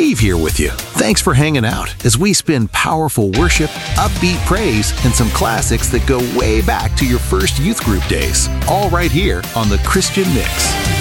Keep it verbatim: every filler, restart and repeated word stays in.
Steve here with you. Thanks for hanging out as we spin powerful worship, upbeat praise, and some classics that go way back to your first youth group days. All right here on The Christian Mix.